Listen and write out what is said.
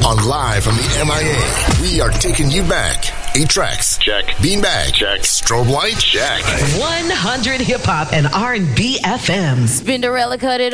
On Live from the MIA, we are taking you back. 8 tracks. Check. Beanbag. Check. Strobe light. Check. 100 hip hop and R&B FM. Spinderella cut it